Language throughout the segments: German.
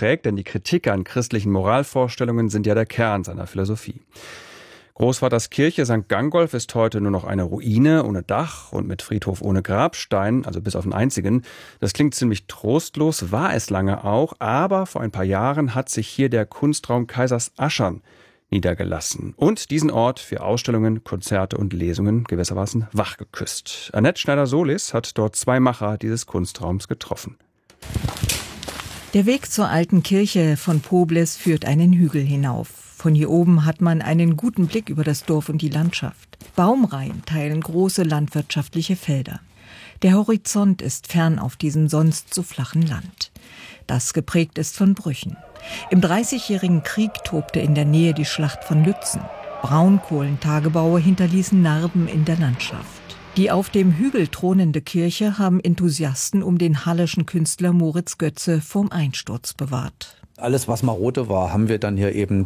geprägt, denn die Kritik an christlichen Moralvorstellungen sind ja der Kern seiner Philosophie. Großvaters Kirche St. Gangolf ist heute nur noch eine Ruine ohne Dach und mit Friedhof ohne Grabstein, also bis auf den einzigen. Das klingt ziemlich trostlos, war es lange auch, aber vor ein paar Jahren hat sich hier der Kunstraum Kaisersaschern niedergelassen und diesen Ort für Ausstellungen, Konzerte und Lesungen gewissermaßen wachgeküsst. Annette Schneider-Solis hat dort 2 Macher dieses Kunstraums getroffen. Der Weg zur alten Kirche von Poblis führt einen Hügel hinauf. Von hier oben hat man einen guten Blick über das Dorf und die Landschaft. Baumreihen teilen große landwirtschaftliche Felder. Der Horizont ist fern auf diesem sonst so flachen Land, das geprägt ist von Brüchen. Im Dreißigjährigen Krieg tobte in der Nähe die Schlacht von Lützen. Braunkohlentagebaue hinterließen Narben in der Landschaft. Die auf dem Hügel thronende Kirche haben Enthusiasten um den halleschen Künstler Moritz Götze vom Einsturz bewahrt. Alles, was marode war, haben wir dann hier eben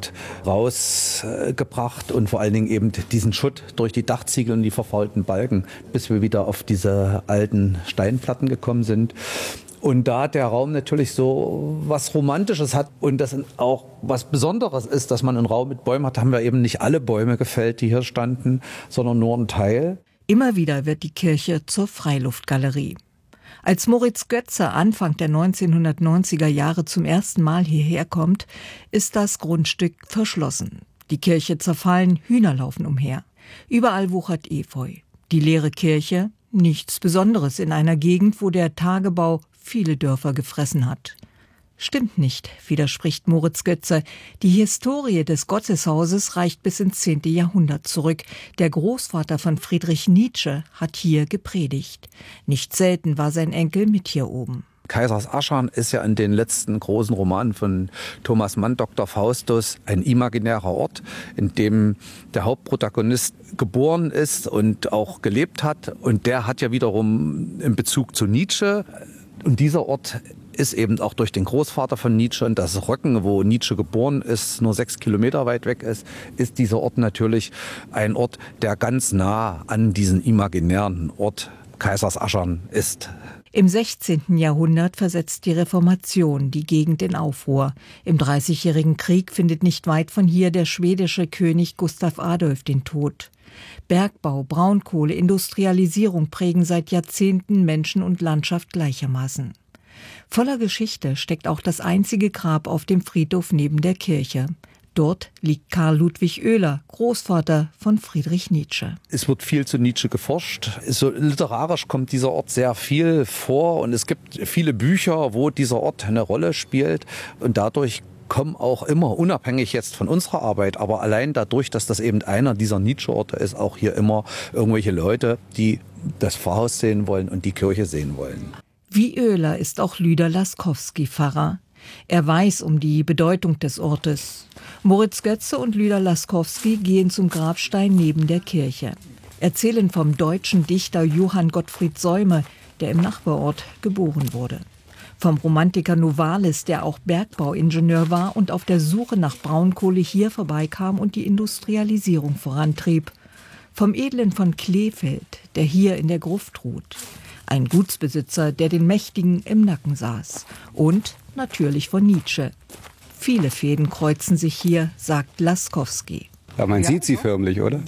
rausgebracht und vor allen Dingen eben diesen Schutt durch die Dachziegel und die verfaulten Balken, bis wir wieder auf diese alten Steinplatten gekommen sind. Und da der Raum natürlich so was Romantisches hat und das auch was Besonderes ist, dass man einen Raum mit Bäumen hat, haben wir eben nicht alle Bäume gefällt, die hier standen, sondern nur einen Teil. Immer wieder wird die Kirche zur Freiluftgalerie. Als Moritz Götze Anfang der 1990er Jahre zum ersten Mal hierher kommt, ist das Grundstück verschlossen. Die Kirche zerfallen, Hühner laufen umher. Überall wuchert Efeu. Die leere Kirche, nichts Besonderes in einer Gegend, wo der Tagebau viele Dörfer gefressen hat. Stimmt nicht, widerspricht Moritz Götze. Die Historie des Gotteshauses reicht bis ins 10. Jahrhundert zurück. Der Großvater von Friedrich Nietzsche hat hier gepredigt. Nicht selten war sein Enkel mit hier oben. Kaisersaschern ist ja in den letzten großen Romanen von Thomas Mann, Dr. Faustus, ein imaginärer Ort, in dem der Hauptprotagonist geboren ist und auch gelebt hat. Und der hat ja wiederum einen Bezug zu Nietzsche. Und dieser Ort ist eben auch durch den Großvater von Nietzsche und das Röcken, wo Nietzsche geboren ist, nur 6 Kilometer weit weg ist dieser Ort natürlich ein Ort, der ganz nah an diesen imaginären Ort Kaisersaschern ist. Im 16. Jahrhundert versetzt die Reformation die Gegend in Aufruhr. Im Dreißigjährigen Krieg findet nicht weit von hier der schwedische König Gustav Adolf den Tod. Bergbau, Braunkohle, Industrialisierung prägen seit Jahrzehnten Menschen und Landschaft gleichermaßen. Voller Geschichte steckt auch das einzige Grab auf dem Friedhof neben der Kirche. Dort liegt Karl Ludwig Oehler, Großvater von Friedrich Nietzsche. Es wird viel zu Nietzsche geforscht. So literarisch kommt dieser Ort sehr viel vor und es gibt viele Bücher, wo dieser Ort eine Rolle spielt und dadurch kommen auch immer, unabhängig jetzt von unserer Arbeit, aber allein dadurch, dass das eben einer dieser Nietzsche-Orte ist, auch hier immer irgendwelche Leute, die das Pfarrhaus sehen wollen und die Kirche sehen wollen. Wie Oehler ist auch Lüder Laskowski Pfarrer. Er weiß um die Bedeutung des Ortes. Moritz Götze und Lüder Laskowski gehen zum Grabstein neben der Kirche. Erzählen vom deutschen Dichter Johann Gottfried Säume, der im Nachbarort geboren wurde. Vom Romantiker Novalis, der auch Bergbauingenieur war und auf der Suche nach Braunkohle hier vorbeikam und die Industrialisierung vorantrieb. Vom Edlen von Kleefeld, der hier in der Gruft ruht. Ein Gutsbesitzer, der den Mächtigen im Nacken saß. Und natürlich von Nietzsche. Viele Fäden kreuzen sich hier, sagt Laskowski. Ja, man sieht sie förmlich, oder?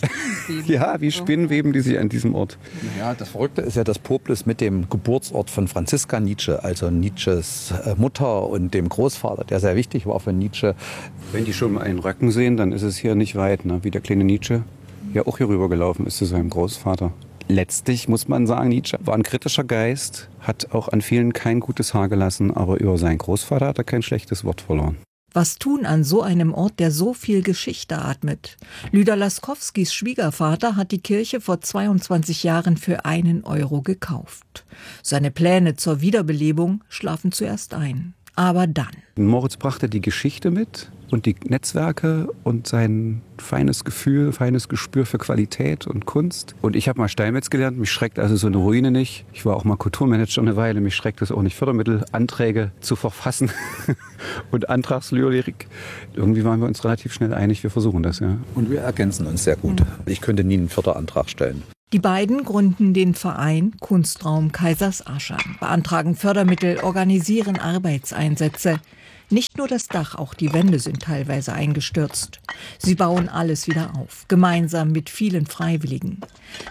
Ja, wie Spinnweben, die sich an diesem Ort. Ja, das Verrückte ist ja, dass Poblis mit dem Geburtsort von Franziska Nietzsche, also Nietzsches Mutter und dem Großvater, der sehr wichtig war für Nietzsche. Wenn die schon mal einen Röcken sehen, dann ist es hier nicht weit, ne? Wie der kleine Nietzsche ja auch hier rübergelaufen ist zu seinem Großvater. Letztlich muss man sagen, Nietzsche war ein kritischer Geist, hat auch an vielen kein gutes Haar gelassen, aber über seinen Großvater hat er kein schlechtes Wort verloren. Was tun an so einem Ort, der so viel Geschichte atmet? Lüder Laskowskis Schwiegervater hat die Kirche vor 22 Jahren für 1 Euro gekauft. Seine Pläne zur Wiederbelebung schlafen zuerst ein. Aber dann. Moritz brachte die Geschichte mit und die Netzwerke und sein feines Gefühl, feines Gespür für Qualität und Kunst. Und ich habe mal Steinmetz gelernt, mich schreckt also so eine Ruine nicht. Ich war auch mal Kulturmanager eine Weile, mich schreckt es auch nicht, Fördermittelanträge zu verfassen und Antragslyrik. Irgendwie waren wir uns relativ schnell einig, wir versuchen das, ja. Und wir ergänzen uns sehr gut. Ich könnte nie einen Förderantrag stellen. Die beiden gründen den Verein Kunstraum Kaisersaschern, beantragen Fördermittel, organisieren Arbeitseinsätze. Nicht nur das Dach, auch die Wände sind teilweise eingestürzt. Sie bauen alles wieder auf, gemeinsam mit vielen Freiwilligen.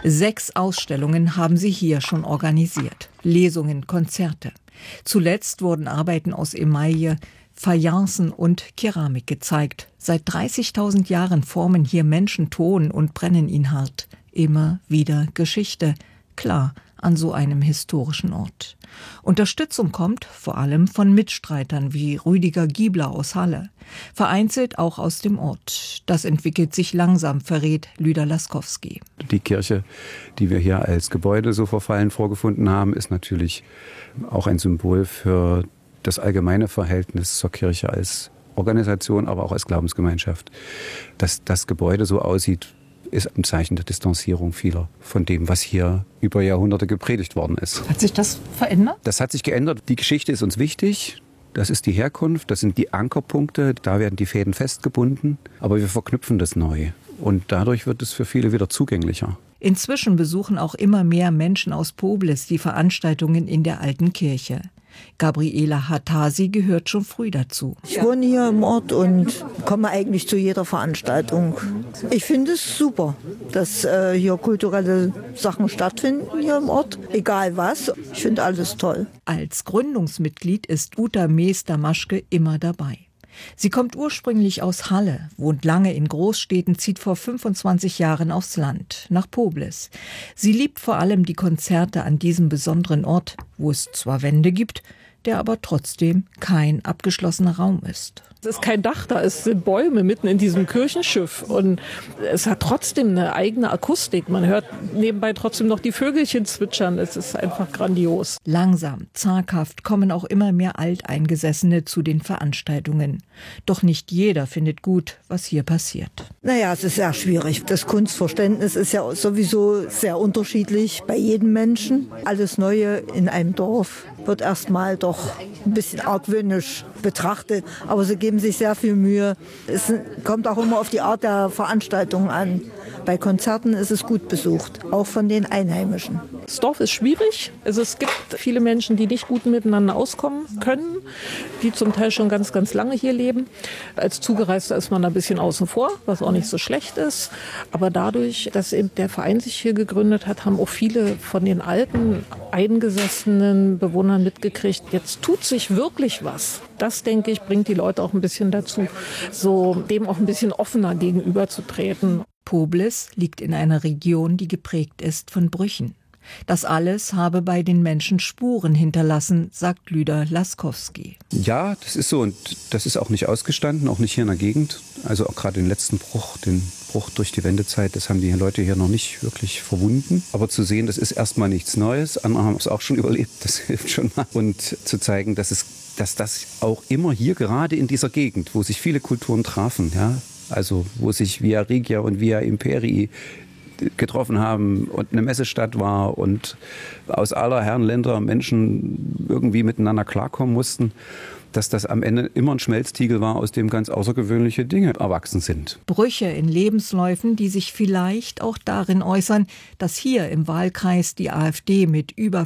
6 Ausstellungen haben sie hier schon organisiert. Lesungen, Konzerte. Zuletzt wurden Arbeiten aus Emaille, Fayencen und Keramik gezeigt. Seit 30.000 Jahren formen hier Menschen Ton und brennen ihn hart. Immer wieder Geschichte. Klar, an so einem historischen Ort. Unterstützung kommt vor allem von Mitstreitern wie Rüdiger Giebler aus Halle. Vereinzelt auch aus dem Ort. Das entwickelt sich langsam, verrät Lüder Laskowski. Die Kirche, die wir hier als Gebäude so verfallen vorgefunden haben, ist natürlich auch ein Symbol für das allgemeine Verhältnis zur Kirche als Organisation, aber auch als Glaubensgemeinschaft. Dass das Gebäude so aussieht, ist ein Zeichen der Distanzierung vieler von dem, was hier über Jahrhunderte gepredigt worden ist. Hat sich das verändert? Das hat sich geändert. Die Geschichte ist uns wichtig. Das ist die Herkunft, das sind die Ankerpunkte. Da werden die Fäden festgebunden. Aber wir verknüpfen das neu. Und dadurch wird es für viele wieder zugänglicher. Inzwischen besuchen auch immer mehr Menschen aus Poblis die Veranstaltungen in der alten Kirche. Gabriela Hatasi gehört schon früh dazu. Ich wohne hier im Ort und komme eigentlich zu jeder Veranstaltung. Ich finde es super, dass hier kulturelle Sachen stattfinden hier im Ort. Egal was, ich finde alles toll. Als Gründungsmitglied ist Uta Meester-Maschke immer dabei. Sie kommt ursprünglich aus Halle, wohnt lange in Großstädten, zieht vor 25 Jahren aufs Land, nach Poblis. Sie liebt vor allem die Konzerte an diesem besonderen Ort, wo es zwar Wände gibt, der aber trotzdem kein abgeschlossener Raum ist. Es ist kein Dach, da sind Bäume mitten in diesem Kirchenschiff und es hat trotzdem eine eigene Akustik. Man hört nebenbei trotzdem noch die Vögelchen zwitschern. Es ist einfach grandios. Langsam, zaghaft kommen auch immer mehr Alteingesessene zu den Veranstaltungen. Doch nicht jeder findet gut, was hier passiert. Naja, es ist sehr schwierig. Das Kunstverständnis ist ja sowieso sehr unterschiedlich bei jedem Menschen. Alles Neue in einem Dorf wird erstmal doch ein bisschen argwöhnisch betrachtet. Aber sie geben sich sehr viel Mühe. Es kommt auch immer auf die Art der Veranstaltung an. Bei Konzerten ist es gut besucht, auch von den Einheimischen. Das Dorf ist schwierig. Also es gibt viele Menschen, die nicht gut miteinander auskommen können, die zum Teil schon ganz, ganz lange hier leben. Als Zugereister ist man ein bisschen außen vor, was auch nicht so schlecht ist. Aber dadurch, dass eben der Verein sich hier gegründet hat, haben auch viele von den alten, eingesessenen Bewohnern mitgekriegt, jetzt tut sich wirklich was. Das, denke ich, bringt die Leute auch ein bisschen dazu, so dem auch ein bisschen offener gegenüberzutreten. Poblis liegt in einer Region, die geprägt ist von Brüchen. Das alles habe bei den Menschen Spuren hinterlassen, sagt Lüder Laskowski. Ja, das ist so und das ist auch nicht ausgestanden, auch nicht hier in der Gegend. Also auch gerade den letzten Bruch, den Bruch durch die Wendezeit, das haben die Leute hier noch nicht wirklich verwunden. Aber zu sehen, das ist erstmal nichts Neues. Andere haben es auch schon überlebt, das hilft schon mal. Und zu zeigen, dass das auch immer hier gerade in dieser Gegend, wo sich viele Kulturen trafen, ja, also wo sich Via Regia und Via Imperii getroffen haben und eine Messestadt war und aus aller Herren Länder Menschen irgendwie miteinander klarkommen mussten, dass das am Ende immer ein Schmelztiegel war, aus dem ganz außergewöhnliche Dinge erwachsen sind. Brüche in Lebensläufen, die sich vielleicht auch darin äußern, dass hier im Wahlkreis die AfD mit über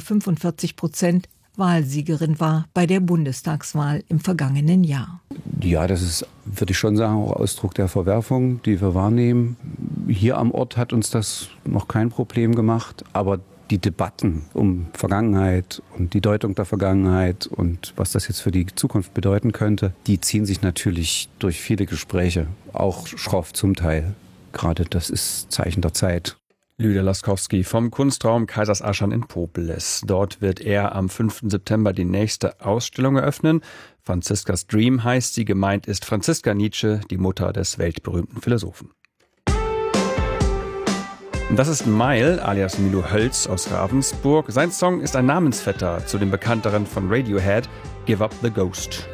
45% Wahlsiegerin war bei der Bundestagswahl im vergangenen Jahr. Ja, das ist, würde ich schon sagen, auch Ausdruck der Verwerfung, die wir wahrnehmen. Hier am Ort hat uns das noch kein Problem gemacht, aber die Debatten um Vergangenheit und die Deutung der Vergangenheit und was das jetzt für die Zukunft bedeuten könnte, die ziehen sich natürlich durch viele Gespräche, auch schroff zum Teil. Gerade das ist Zeichen der Zeit. Lüder Laskowski vom Kunstraum Kaisersaschern in Poblis. Dort wird er am 5. September die nächste Ausstellung eröffnen. Franziskas Dream heißt sie. Gemeint ist Franziska Nietzsche, die Mutter des weltberühmten Philosophen. Das ist Mile, alias Milo Hölz aus Ravensburg. Sein Song ist ein Namensvetter zu dem bekannteren von Radiohead, Give Up the Ghost.